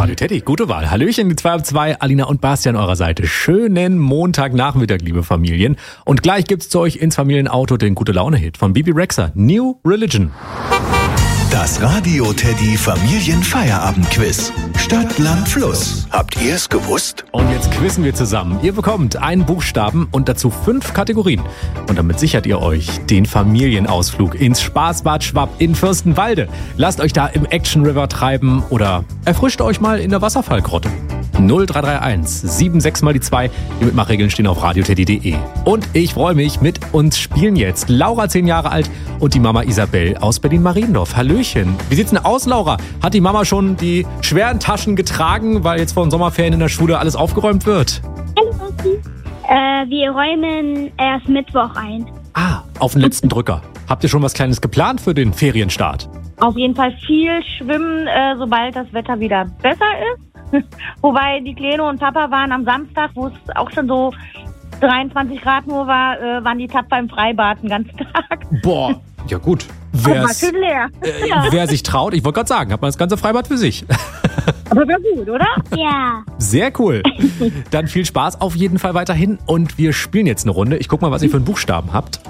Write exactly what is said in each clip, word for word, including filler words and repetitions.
Radio Teddy, gute Wahl. Hallöchen, die zwei ab zwei, Alina und Bastian an eurer Seite. Schönen Montagnachmittag, liebe Familien. Und gleich gibt's zu euch ins Familienauto den Gute-Laune-Hit von Bebe Rexha, New Religion. Das Radio Teddy Familienfeierabend-Quiz. Stadt, Land, Fluss. Habt ihr es gewusst? Und jetzt quizzen wir zusammen. Ihr bekommt einen Buchstaben und dazu fünf Kategorien. Und damit sichert ihr euch den Familienausflug ins Spaßbad Schwapp in Fürstenwalde. Lasst euch da im Action River treiben oder erfrischt euch mal in der Wasserfallgrotte. null drei drei eins sieben sechs mal die zwei. Die Mitmachregeln stehen auf radioteddy punkt de. Und ich freue mich, mit uns spielen jetzt Laura, zehn Jahre alt, und die Mama Isabel aus Berlin-Mariendorf. Hallöchen. Wie sieht's denn aus, Laura? Hat die Mama schon die schweren Taschen getragen, weil jetzt vor den Sommerferien in der Schule alles aufgeräumt wird? Hallo, Opi. Äh, wir räumen erst Mittwoch ein. Ah, auf den letzten Drücker. Habt ihr schon was Kleines geplant für den Ferienstart? Auf jeden Fall viel schwimmen, äh, sobald das Wetter wieder besser ist. Wobei die Kleine und Papa waren am Samstag, wo es auch schon so dreiundzwanzig Grad nur war, äh, waren die tapfer im Freibad den ganzen Tag. Boah, ja gut. Wer's, leer. Äh, ja. Wer sich traut, ich wollte gerade sagen, hat man das ganze Freibad für sich. Aber wäre gut, oder? Ja. Sehr cool. Dann viel Spaß auf jeden Fall weiterhin und wir spielen jetzt eine Runde. Ich guck mal, was ihr für einen Buchstaben habt.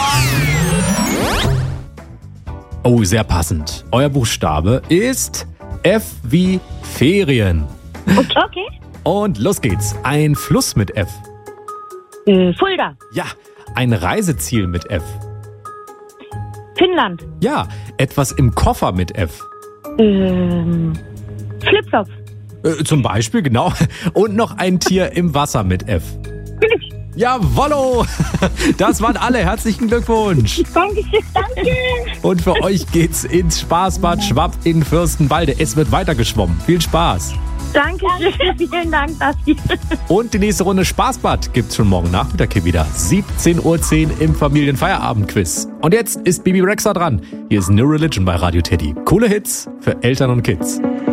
Oh, sehr passend. Euer Buchstabe ist F wie Ferien. Okay. Und los geht's. Ein Fluss mit F. Äh, Fulda. Ja, ein Reiseziel mit F. Finnland. Ja, etwas im Koffer mit F. Ähm, Flipflops. Äh, zum Beispiel, genau. Und noch ein Tier im Wasser mit F. Fisch. Jawollo! Das waren alle. Herzlichen Glückwunsch. Dankeschön. Danke. Und für euch geht's ins Spaßbad Schwapp in Fürstenwalde. Es wird weitergeschwommen. Viel Spaß. Dankeschön. Vielen Dank, Basti. Und die nächste Runde Spaßbad gibt's schon morgen Nachmittag hier wieder. siebzehn Uhr zehn im Familienfeierabend-Quiz. Und jetzt ist Bebe Rexha dran. Hier ist New Religion bei Radio Teddy. Coole Hits für Eltern und Kids.